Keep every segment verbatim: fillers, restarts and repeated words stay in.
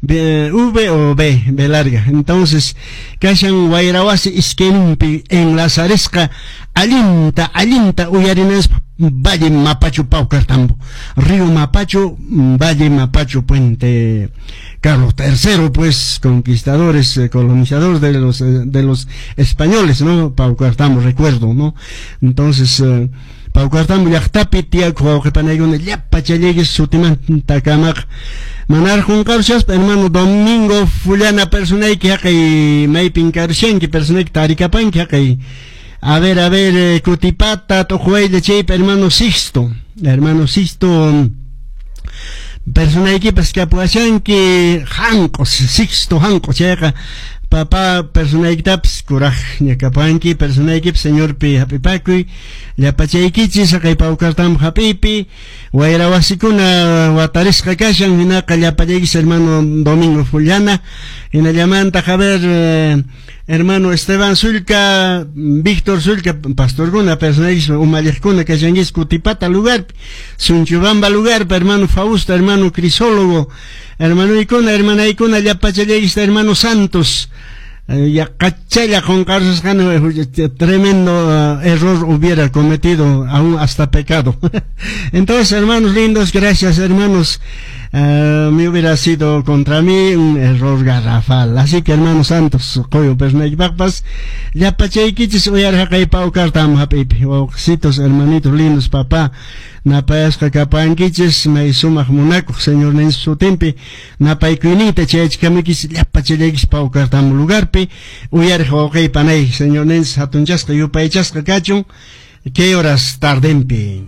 B, V o B, B larga. Entonces, kashan Wayrawasi iskenumpi en la Zaresca, alinta, alinta, uyarines, Valle Mapacho Paucartambo, Río Mapacho, Valle Mapacho, Puente Carlos tercero, pues, conquistadores, eh, colonizadores de los, eh, de los españoles, ¿no? Paucartambo, recuerdo, ¿no? Entonces, eh, Paucartambo, Yachtapi, tía, Cuaujepanayone, Yapachalegues, Sutiman, Tacamak, Manar Juncarchas, hermano Domingo, Fuliana, personay, que hay, Maipin Carchen, que personay, Taricapan, que hay, a ver, a ver, eh, Cutipata, Tojuey de Cheip, hermano Sixto, hermano Sixto, personay, que pues que apuasan que, Jancos, Sixto, Jancos, checa, papá, personay, taps, curaj, Yacapanqui, personay, que señor Pi, Hapipacui, Yapachayquichis, Acay Paucartam, Hapipi, Guayrawasikuna, Wataresca Cashan, Vinaca, Yapayegis, hermano Domingo Fuliana, en la llamanta, Javier, eh, hermano Esteban Zulca, Víctor Zulca, Pastor Guna, personajes Umayercuna, Cayanguis, Cutipata, lugar, Sunchubamba, lugar, hermano Fausto, hermano Crisólogo, hermano Icona, hermana Icona, Yapachayegis, hermano Santos, ya cachella con Carlos Jano, tremendo uh, error hubiera cometido, aún hasta pecado. Entonces, hermanos lindos, gracias, hermanos. Uh, me hubiera sido contra mí un error garrafal. Así que, hermanos santos, coyo personay papas, ya pachayquichis uyar hakay paucartam hapipi, oxitos, hermanitos lindos, papá, napayasca capanquichis, me sumaj munaco, señor nen su tempi, napaycuinita, chayachkamikis, ya pachayquis paucartam lugarpi, uyar hakay panay, señor nen hatunchasca, yupaychasca cachun, ¿qué horas tardempi?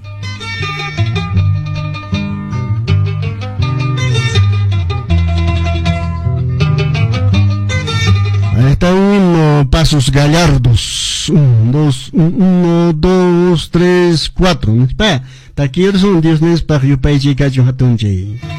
Está uno, pasos gallardos. Un, dos, uno, dos, tres, cuatro. Espera, taquier son diez nes para yo país y cacho hatunche.